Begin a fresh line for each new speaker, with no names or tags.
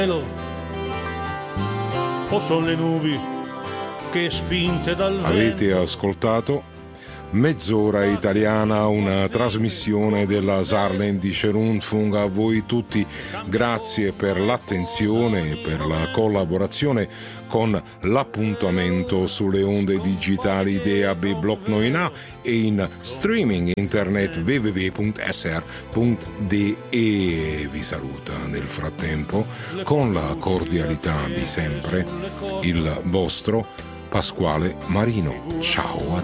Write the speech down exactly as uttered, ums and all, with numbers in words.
o sono le nubi che spinte dal vento.
Avete ascoltato Mezz'ora italiana, una trasmissione della Saarländische Rundfunk. A voi tutti grazie per l'attenzione e per la collaborazione con l'appuntamento sulle onde digitali D A B Block nove A e in streaming internet w w w punto s r punto d e. Vi saluta nel frattempo con la cordialità di sempre il vostro Pasquale Marino. Ciao a